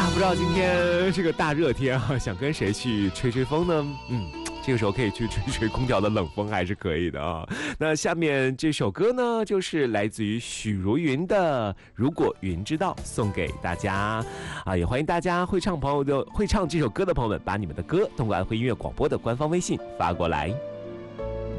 不知道今天这个大热天啊，想跟谁去吹吹风呢？这个时候可以去吹吹空调的冷风，还是可以的啊。那下面这首歌呢，就是来自于许茹芸的《如果云知道》，送给大家啊！也欢迎大家会唱这首歌的朋友们，把你们的歌通过安徽音乐广播的官方微信发过来。